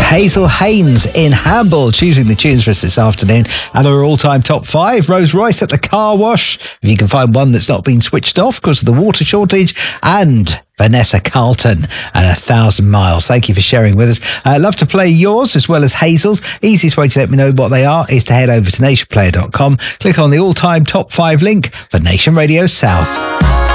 Hazel Haynes in Hamble choosing the tunes for us this afternoon. And our all-time top 5, Rose Royce at the car wash. If you can find one that's not been switched off because of the water shortage. And Vanessa Carlton and 1,000 Miles. Thank you for sharing with us. I'd love to play yours as well as Hazel's. Easiest way to let me know what they are is to head over to nationplayer.com, click on the all-time top 5 link for Nation Radio South.